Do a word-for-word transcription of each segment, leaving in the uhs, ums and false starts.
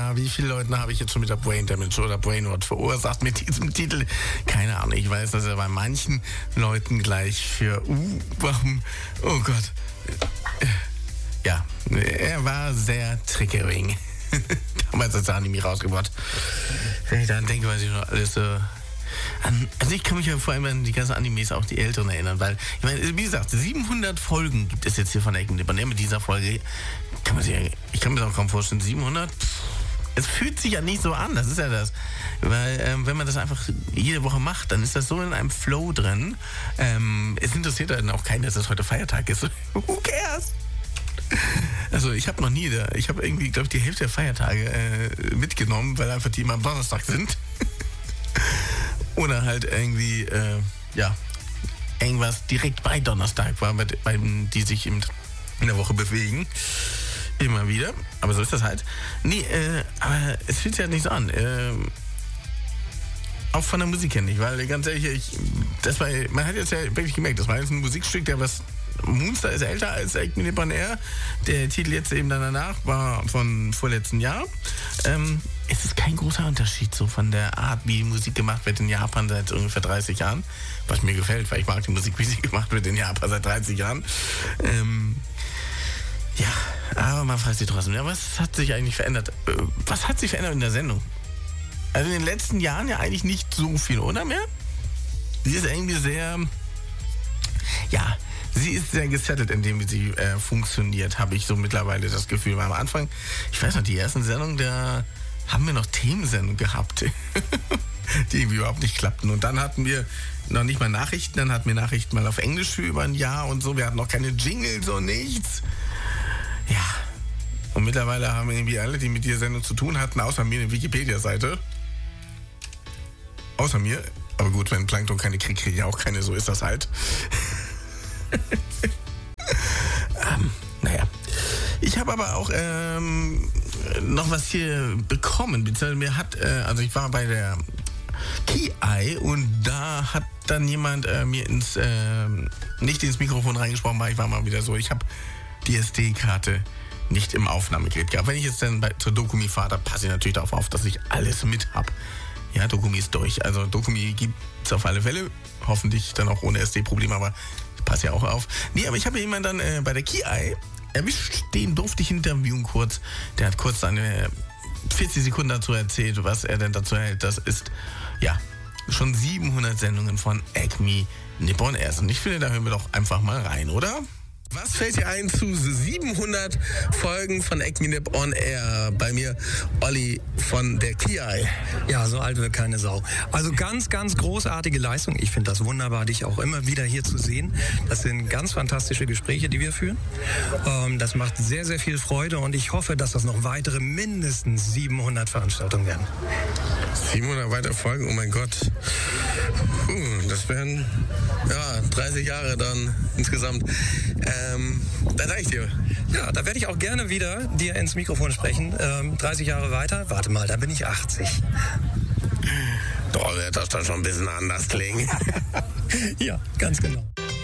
ja, wie viele Leuten habe ich jetzt schon mit der Brain Damage oder Brainrot verursacht mit diesem Titel? Keine Ahnung, ich weiß, dass er bei manchen Leuten gleich für, uh, warum, oh Gott, ja, er war sehr triggering. Damals als der Anime rausgebracht. Wenn ich daran denke, weiß ich noch alles so. An, also ich kann mich ja vor allem an die ganzen Animes, auch die älteren erinnern, weil, ich meine, wie gesagt, siebenhundert Folgen gibt es jetzt hier von Eck Nippon. Mit dieser Folge kann man sich, ich kann mir das auch kaum vorstellen, siebenhundert, pff, es fühlt sich ja nicht so an, das ist ja das. Weil, ähm, wenn man das einfach jede Woche macht, dann ist das so in einem Flow drin. Ähm, es interessiert dann auch keinen, dass es heute Feiertag ist. Who cares? Also ich habe noch nie, ich habe irgendwie, glaube ich, die Hälfte der Feiertage äh, mitgenommen, weil einfach die immer am Donnerstag sind. Oder halt irgendwie, äh, ja, irgendwas direkt bei Donnerstag war, bei, bei die sich in der Woche bewegen. Immer wieder. Aber so ist das halt. Nee, äh, aber es fühlt sich halt nicht so an. Äh, auch von der Musik her nicht, weil ganz ehrlich, ich, das war, man hat jetzt ja wirklich gemerkt, das war jetzt ein Musikstück, der was, Moonstar ist älter als Eck Nippon Air. Der Titel jetzt eben dann danach war von vorletzten Jahr. Ähm, es ist kein großer Unterschied so von der Art, wie Musik gemacht wird in Japan seit ungefähr dreißig Jahren. Was mir gefällt, weil ich mag die Musik, wie sie gemacht wird in Japan seit dreißig Jahren. Ähm, ja, aber man fragt sich trotzdem, ja, was hat sich eigentlich verändert? Was hat sich verändert in der Sendung? Also in den letzten Jahren ja eigentlich nicht so viel, oder mehr? Sie ist irgendwie sehr, ja, sie ist sehr gesettelt, indem sie äh, funktioniert, habe ich so mittlerweile das Gefühl. Weil am Anfang, ich weiß noch, die ersten Sendungen, da haben wir noch Themensendungen gehabt, die irgendwie überhaupt nicht klappten. Und dann hatten wir noch nicht mal Nachrichten, dann hatten wir Nachrichten mal auf Englisch für über ein Jahr und so. Wir hatten noch keine Jingles und nichts. Ja. Und mittlerweile haben irgendwie alle, die mit dieser Sendung zu tun hatten, außer mir eine Wikipedia-Seite. Außer mir. Aber gut, wenn Plankton keine kriegt, kriege ich auch keine, so ist das halt. ähm, naja. Ich habe aber auch ähm, noch was hier bekommen. Beziehungsweise mir hat, äh, also ich war bei der Key-Eye und da hat dann jemand äh, mir ins, äh, nicht ins Mikrofon reingesprochen, weil ich war mal wieder so, ich habe die S D-Karte nicht im Aufnahmegerät gehabt. Wenn ich jetzt dann bei, zur Dokumi fahre, da passe ich natürlich darauf auf, dass ich alles mit habe. Ja, Dokumi ist durch. Also Dokumi gibt es auf alle Fälle. Hoffentlich dann auch ohne S D-Probleme, aber ich passe ja auch auf. Nee, aber ich habe jemanden dann äh, bei der Key-Eye erwischt, den durfte ich interviewen kurz. Der hat kurz seine vierzig Sekunden dazu erzählt, was er denn dazu hält. Das ist, ja, schon siebenhundert Sendungen von Acme Nippon Air. Und ich finde, da hören wir doch einfach mal rein, oder? Was fällt dir ein zu siebenhundert Folgen von Acme Nippon Air? Bei mir Olli von der Key-Eye. Ja, so alt wird keine Sau. Also ganz, ganz großartige Leistung. Ich finde das wunderbar, dich auch immer wieder hier zu sehen. Das sind ganz fantastische Gespräche, die wir führen. Ähm, das macht sehr, sehr viel Freude und ich hoffe, dass das noch weitere mindestens siebenhundert Veranstaltungen werden. siebenhundert weitere Folgen? Oh mein Gott. Puh, das wären ja dreißig Jahre dann insgesamt. Ähm, da danke ich dir. Ja, da werde ich auch gerne wieder dir ins Mikrofon sprechen. Ähm, dreißig Jahre weiter. Warte mal, da bin ich achtzig. Doch, wird das dann schon ein bisschen anders klingen. Ja, ganz genau.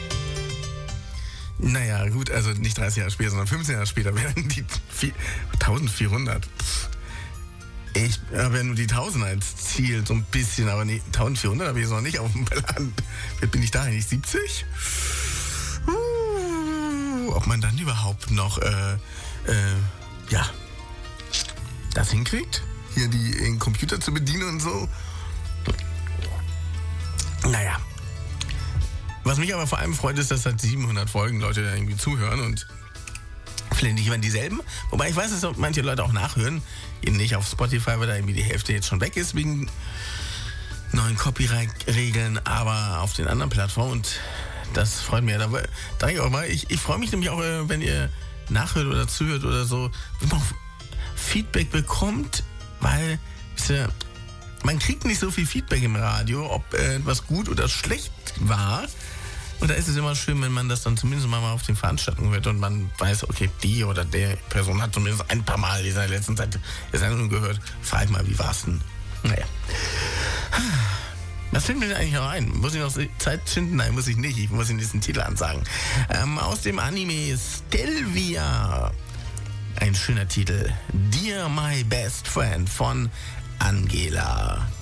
Naja, gut, also nicht dreißig Jahre später, sondern fünfzehn Jahre später wären die eintausendvierhundert. Pff. Ich habe ja nur die tausend als Ziel, so ein bisschen, aber nee, eintausendvierhundert habe ich jetzt noch nicht auf dem Plan. Bin ich da eigentlich siebzig? Uh, ob man dann überhaupt noch, äh, äh, ja, das hinkriegt? Hier die, den Computer zu bedienen und so? Naja. Was mich aber vor allem freut, ist, dass seit siebenhundert Folgen Leute da irgendwie zuhören und vielleicht nicht immer dieselben. Wobei ich weiß, dass manche Leute auch nachhören. Eben nicht auf Spotify, weil da irgendwie die Hälfte jetzt schon weg ist wegen neuen Copyright-Regeln, aber auf den anderen Plattformen und das freut mich. Da danke ich auch mal. Ich, ich freue mich nämlich auch, wenn ihr nachhört oder zuhört oder so, wenn man auch Feedback bekommt, weil ja, man kriegt nicht so viel Feedback im Radio, ob etwas äh, gut oder schlecht war. Und da ist es immer schön, wenn man das dann zumindest mal auf den Veranstaltungen hört und man weiß, okay, die oder der Person hat zumindest ein paar Mal in der letzten Zeit der Sendung gehört. Frag mal, wie war's denn? Naja. Was fällt mir denn eigentlich noch ein? Muss ich noch Zeit finden? Nein, muss ich nicht. Ich muss den nächsten Titel ansagen. Ähm, aus dem Anime Stelvia. Ein schöner Titel. Dear My Best Friend von Angela.